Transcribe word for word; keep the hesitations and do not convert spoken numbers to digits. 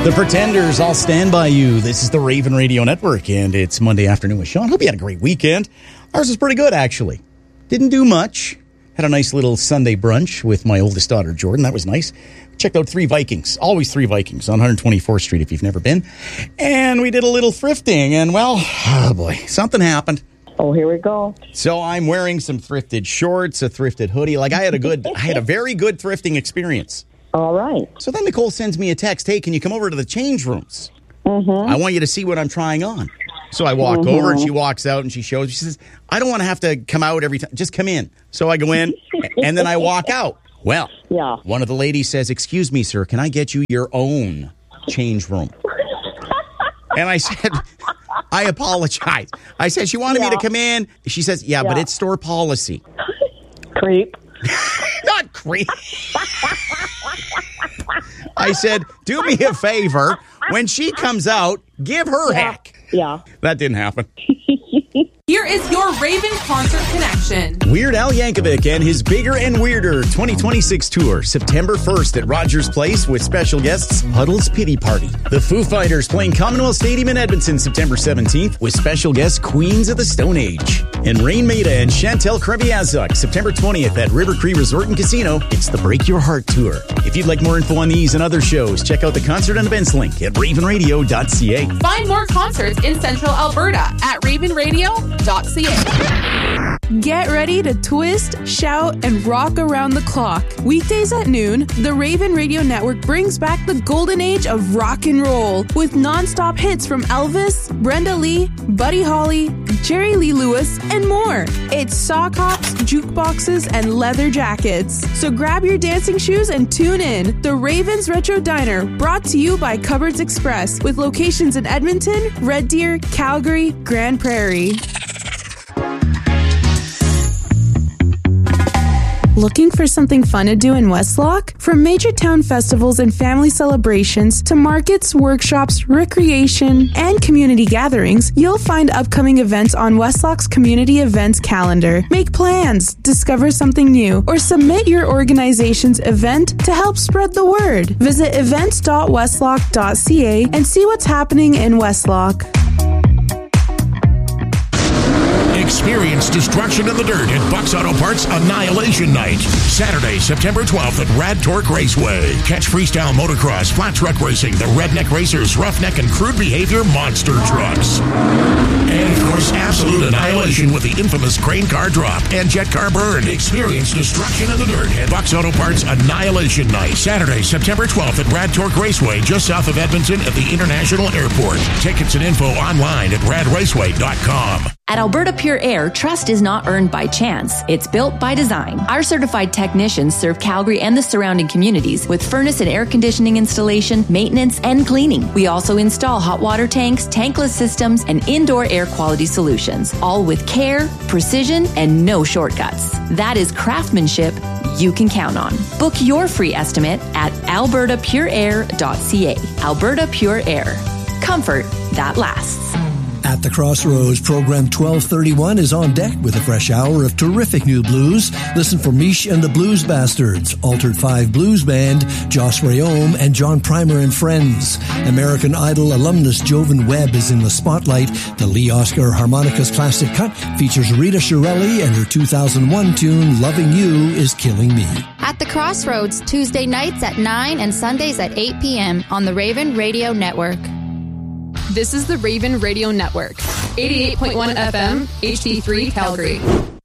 The Pretenders, I'll stand by you. This is the Raven Radio Network, and it's Monday afternoon with Sean. Hope you had a great weekend. Ours was pretty good, actually. Didn't do much. Had a nice little Sunday brunch with my oldest daughter, Jordan. That was nice. Checked out Three Vikings. Always Three Vikings on one twenty-fourth Street if you've never been. And we did a little thrifting, and, well, oh boy, something happened. Oh, here we go. So I'm wearing some thrifted shorts, a thrifted hoodie. Like, I had a good, I had a very good thrifting experience. All right. So then Nicole sends me a text, hey, can you come over to the change rooms? Mm-hmm. I want you to see what I'm trying on. So I walk mm-hmm. over, and she walks out, and she shows, she says, I don't want to have to come out every time. Just come in. So I go in, and then I walk out. Well, yeah. One of the ladies says, excuse me, sir, can I get you your own change room? And I said, I apologize. I said, she wanted yeah. me to come in. She says, yeah, yeah. but it's store policy. Creep. Not creep. I said, do me a favor. When she comes out, give her yeah. heck. Yeah. That didn't happen. Here is your Raven Concert Connection. Weird Al Yankovic and his Bigger and Weirder twenty twenty-six tour, September first at Rogers Place with special guests Huddle's Pity Party. The Foo Fighters playing Commonwealth Stadium in Edmonton September seventeenth with special guests Queens of the Stone Age. And Rain Maida and Chantel Krebiazuk September twentieth at River Cree Resort and Casino. It's the Break Your Heart Tour. If you'd like more info on these and other shows, check out the concert and events link at raven radio dot c a. Find more concerts in Central Alberta at raven radio dot c a. Get ready to twist, shout, and rock around the clock. Weekdays at noon, the Raven Radio Network brings back the golden age of rock and roll with nonstop hits from Elvis, Brenda Lee, Buddy Holly, Jerry Lee Lewis, and more. It's sock hops, jukeboxes, and leather jackets. So grab your dancing shoes and tune in. The Ravens Retro Diner, brought to you by Cupboards Express, with locations in Edmonton, Red Deer, Calgary, Grand Prairie. Looking for something fun to do in Westlock? From major town festivals and family celebrations to markets, workshops, recreation, and community gatherings, you'll find upcoming events on Westlock's community events calendar. Make plans, discover something new, or submit your organization's event to help spread the word. Visit events dot westlock dot c a and see what's happening in Westlock. Experience destruction in the dirt at Bucks Auto Parts Annihilation Night. Saturday, September twelfth at Rad Torque Raceway. Catch freestyle motocross, flat truck racing, the Redneck Racers, Roughneck, and Crude Behavior monster trucks. And, of course, absolute annihilation with the infamous crane car drop and jet car burn. Experience destruction in the dirt at Bucks Auto Parts Annihilation Night. Saturday, September twelfth at Rad Torque Raceway, just south of Edmonton at the International Airport. Tickets and info online at rad raceway dot com. At Alberta Pure Air, trust is not earned by chance. It's built by design. Our certified technicians serve Calgary and the surrounding communities with furnace and air conditioning installation, maintenance, and cleaning. We also install hot water tanks, tankless systems, and indoor air quality solutions, all with care, precision, and no shortcuts. That is craftsmanship you can count on. Book your free estimate at alberta pure air dot c a. Alberta Pure Air. Comfort that lasts. At the Crossroads, program twelve thirty-one is on deck with a fresh hour of terrific new blues. Listen for Mish and the Blues Bastards, Altered Five Blues Band, Joss Rayome, and John Primer and Friends. American Idol alumnus Jovan Webb is in the spotlight. The Lee Oscar Harmonicas Classic Cut features Rita Shirelli, and her two thousand one tune, Loving You Is Killing Me. At the Crossroads, Tuesday nights at nine and Sundays at eight p.m. on the Raven Radio Network. This is the Raven Radio Network, eighty-eight point one F M, H D three Calgary.